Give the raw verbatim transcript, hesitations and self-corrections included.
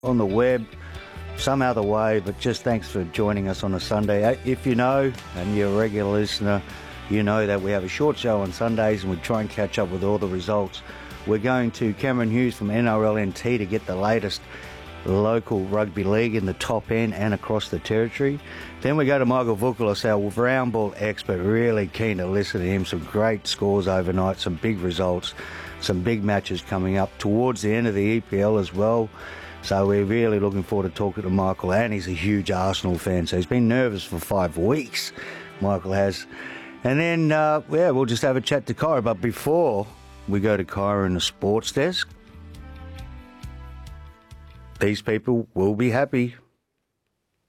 on the web, some other way, but just thanks for joining us on a Sunday. If you know, and you're a regular listener, you know that we have a short show on Sundays and we try and catch up with all the results. We're going to Cameron Hughes from N R L N T to get the latest local rugby league in the top end and across the territory. Then we go to Michael Vukalos, our round ball expert. Really keen to listen to him. Some great scores overnight, some big results, some big matches coming up towards the end of the E P L as well. So we're really looking forward to talking to Michael, and he's a huge Arsenal fan, so he's been nervous for five weeks, Michael has. And then, uh, yeah, we'll just have a chat to Kyra. But before we go to Kyra in the sports desk, these people will be happy.